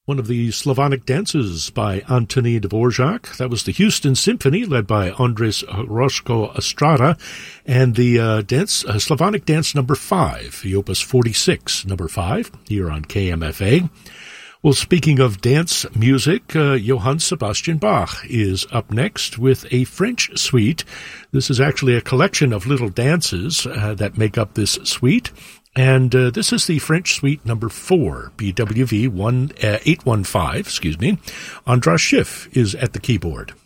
One of the Slavonic dances by Antoni Dvorak. That was the Houston Symphony, led by Andres Roscoe Estrada, and the Slavonic dance number 5, the Opus 46, number 5, here on KMFA. Well, speaking of dance music, Johann Sebastian Bach is up next with a French suite. This is actually a collection of little dances that make up this suite. And this is the French Suite number 4, BWV 815, Andras Schiff is at the keyboard.